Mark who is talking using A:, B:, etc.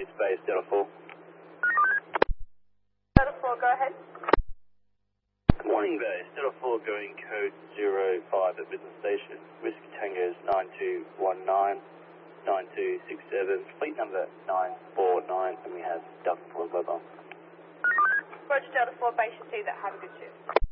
A: Space, Delta 4.
B: Delta 4, go ahead.
A: Good morning, Base. Delta 4 going code 05 at Business Station. Whiskey Tango is 9219 9267, fleet number 949, and we have Delta 4 weather.
B: Roger, Delta 4, base should see that. Have a good shift.